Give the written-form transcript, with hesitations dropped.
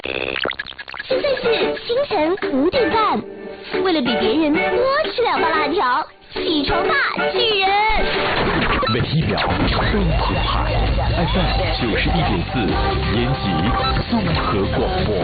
现在是清晨5点半，为了比别人多吃2包辣条，起床吧，巨人！ 每一秒都澎湃 ，FM 91.4，延吉综合广播。